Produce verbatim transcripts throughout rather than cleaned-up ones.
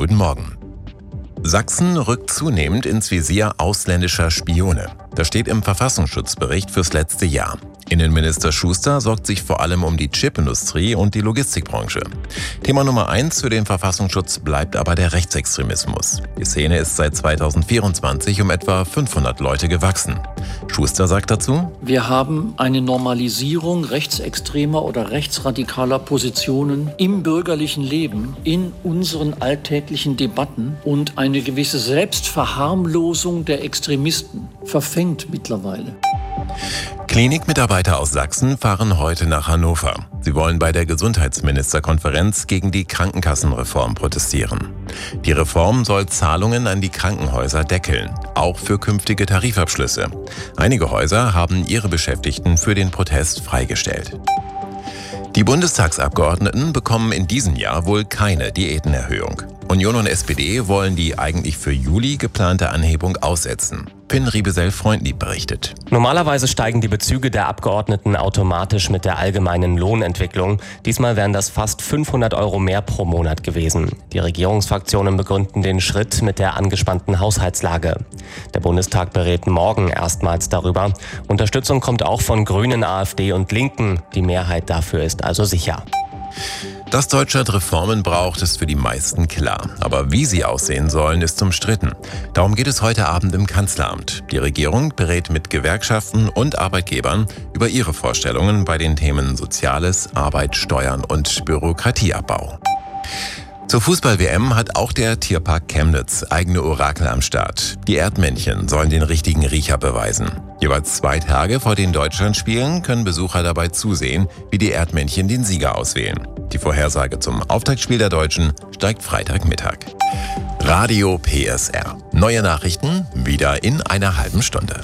guten Morgen. Sachsen rückt zunehmend ins Visier ausländischer Spione. Das steht im Verfassungsschutzbericht fürs letzte Jahr. Innenminister Schuster sorgt sich vor allem um die Chipindustrie und die Logistikbranche. Thema Nummer eins für den Verfassungsschutz bleibt aber der Rechtsextremismus. Die Szene ist seit zweitausendvierundzwanzig um etwa fünfhundert Leute gewachsen. Schuster sagt dazu: Wir haben eine Normalisierung rechtsextremer oder rechtsradikaler Positionen im bürgerlichen Leben, in unseren alltäglichen Debatten, und eine gewisse Selbstverharmlosung der Extremisten verfängt mittlerweile. Klinikmitarbeiter aus Sachsen fahren heute nach Hannover. Sie wollen bei der Gesundheitsministerkonferenz gegen die Krankenkassenreform protestieren. Die Reform soll Zahlungen an die Krankenhäuser deckeln, auch für künftige Tarifabschlüsse. Einige Häuser haben ihre Beschäftigten für den Protest freigestellt. Die Bundestagsabgeordneten bekommen in diesem Jahr wohl keine Diätenerhöhung. Union und S P D wollen die eigentlich für Juli geplante Anhebung aussetzen. Pin Riebesell-Freundlieb berichtet. Normalerweise steigen die Bezüge der Abgeordneten automatisch mit der allgemeinen Lohnentwicklung. Diesmal wären das fast fünfhundert Euro mehr pro Monat gewesen. Die Regierungsfraktionen begründen den Schritt mit der angespannten Haushaltslage. Der Bundestag berät morgen erstmals darüber. Unterstützung kommt auch von Grünen, AfD und Linken. Die Mehrheit dafür ist also sicher. Dass Deutschland Reformen braucht, ist für die meisten klar. Aber wie sie aussehen sollen, ist umstritten. Darum geht es heute Abend im Kanzleramt. Die Regierung berät mit Gewerkschaften und Arbeitgebern über ihre Vorstellungen bei den Themen Soziales, Arbeit, Steuern und Bürokratieabbau. Zur Fußball-W M hat auch der Tierpark Chemnitz eigene Orakel am Start. Die Erdmännchen sollen den richtigen Riecher beweisen. Jeweils zwei Tage vor den Deutschlandspielen können Besucher dabei zusehen, wie die Erdmännchen den Sieger auswählen. Die Vorhersage zum Auftaktspiel der Deutschen steigt Freitagmittag. Radio P S R. Neue Nachrichten wieder in einer halben Stunde.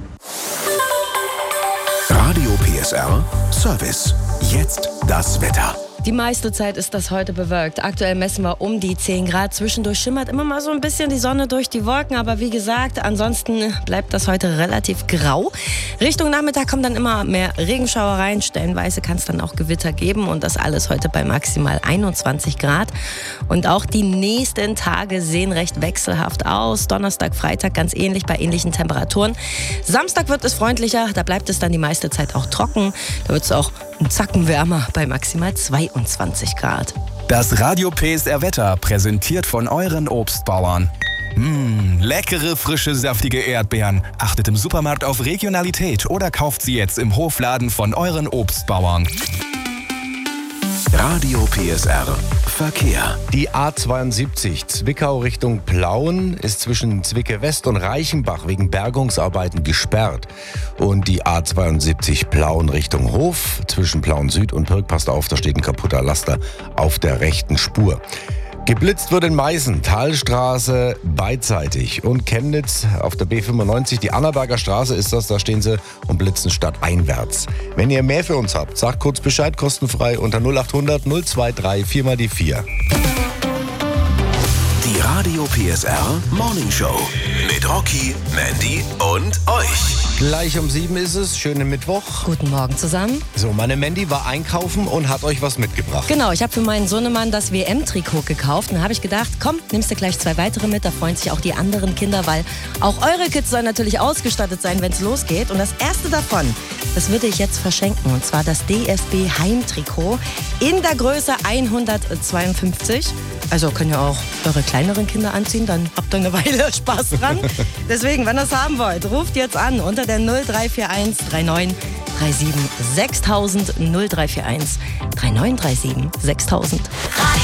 Radio P S R Service. Jetzt das Wetter. Die meiste Zeit ist das heute bewölkt. Aktuell messen wir um die zehn Grad. Zwischendurch schimmert immer mal so ein bisschen die Sonne durch die Wolken. Aber wie gesagt, ansonsten bleibt das heute relativ grau. Richtung Nachmittag kommen dann immer mehr Regenschauer rein. Stellenweise kann es dann auch Gewitter geben. Und das alles heute bei maximal einundzwanzig Grad. Und auch die nächsten Tage sehen recht wechselhaft aus. Donnerstag, Freitag ganz ähnlich bei ähnlichen Temperaturen. Samstag wird es freundlicher. Da bleibt es dann die meiste Zeit auch trocken. Da wird es auch ein Zacken wärmer bei maximal zweiundzwanzig Grad. Das Radio P S R Wetter präsentiert von euren Obstbauern. Mmh, leckere, frische, saftige Erdbeeren. Achtet im Supermarkt auf Regionalität oder kauft sie jetzt im Hofladen von euren Obstbauern. Radio P S R Verkehr. Die A zweiundsiebzig Zwickau Richtung Plauen ist zwischen Zwicke West und Reichenbach wegen Bergungsarbeiten gesperrt. Und die A zweiundsiebzig Plauen Richtung Hof zwischen Plauen Süd und Pirk, passt auf, da steht ein kaputter Laster auf der rechten Spur. Geblitzt wird in Meißen, Talstraße beidseitig, und Chemnitz auf der B fünfundneunzig, die Annaberger Straße ist das, da stehen sie und blitzen stadteinwärts. Wenn ihr mehr für uns habt, sagt kurz Bescheid, kostenfrei unter null achthundert null zweiundzwanzig vier mal die vier. Die Radio P S R Morning Show mit Rocky, Mandy und euch. Gleich um sieben ist es, schönen Mittwoch. Guten Morgen zusammen. So, meine Mandy war einkaufen und hat euch was mitgebracht. Genau, ich habe für meinen Sohnemann das W M-Trikot gekauft. Und da habe ich gedacht, komm, nimmst du gleich zwei weitere mit. Da freuen sich auch die anderen Kinder, weil auch eure Kids sollen natürlich ausgestattet sein, wenn es losgeht. Und das erste davon, das würde ich jetzt verschenken. Und zwar das D F B Heimtrikot in der Größe hundertzweiundfünfzig. Also können ja auch eure kleineren Kinder anziehen, dann habt ihr eine Weile Spaß dran. Deswegen, wenn ihr es haben wollt, ruft jetzt an unter der null drei vier eins drei neun drei sieben sechstausend null drei vier eins drei neun drei sieben sechstausend.